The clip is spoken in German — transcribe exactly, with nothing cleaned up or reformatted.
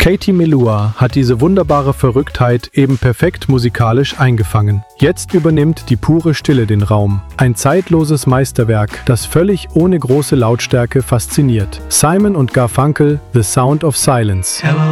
Katie Melua hat diese wunderbare Verrücktheit eben perfekt musikalisch eingefangen. Jetzt übernimmt die pure Stille den Raum. Ein zeitloses Meisterwerk, das völlig ohne große Lautstärke fasziniert. Simon und Garfunkel, The Sound of Silence. Hello.